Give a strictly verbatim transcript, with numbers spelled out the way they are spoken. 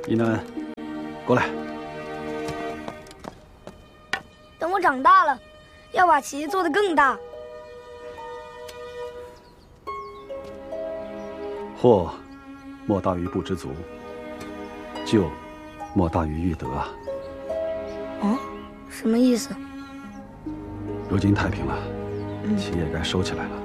一楠，过来。 等我长大了，要把企业做得更大。 祸莫大于不知足，救莫大于欲得啊。 嗯，什么意思？ 如今太平了， 嗯、 企业该收起来了。